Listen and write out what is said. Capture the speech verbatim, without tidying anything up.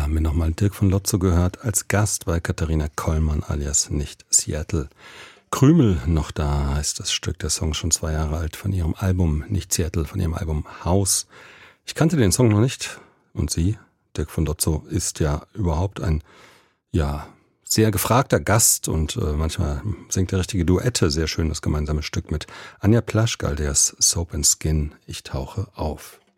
haben wir nochmal Dirk von Lotzo gehört, als Gast bei Katharina Kollmann alias Nicht Seattle. Krümel noch da heißt das Stück, der Song schon zwei Jahre alt, von ihrem Album Nicht Seattle, von ihrem Album Haus. Ich kannte den Song noch nicht und sie, Dirk von Lotzo, ist ja überhaupt ein, ja, sehr gefragter Gast und äh, manchmal singt er richtige Duette, sehr schön das gemeinsame Stück mit Anja Plaschkal, der ist Soap and Skin, Ich tauche auf.